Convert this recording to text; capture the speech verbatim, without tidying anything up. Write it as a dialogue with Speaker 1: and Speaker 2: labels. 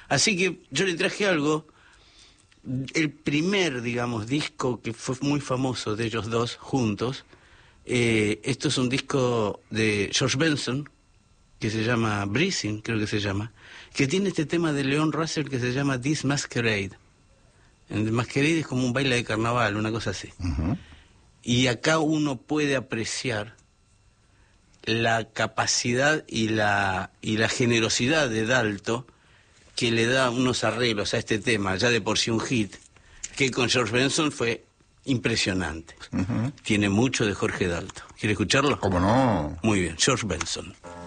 Speaker 1: Así que yo le traje algo, el primer, digamos, disco que fue muy famoso de ellos dos juntos. Eh, esto es un disco de George Benson, que se llama Breathing, creo que se llama, que tiene este tema de Leon Russell que se llama This Masquerade. El Masquerade es como un baile de carnaval, una cosa así.
Speaker 2: Uh-huh.
Speaker 1: Y acá uno puede apreciar la capacidad y la, y la generosidad de Dalto, que le da unos arreglos a este tema, ya de por sí un hit, que con George Benson fue impresionante.
Speaker 2: Uh-huh.
Speaker 1: Tiene mucho de Jorge Dalto. ¿Quiere escucharlo?
Speaker 2: ¿Cómo no?
Speaker 1: Muy bien, George Benson.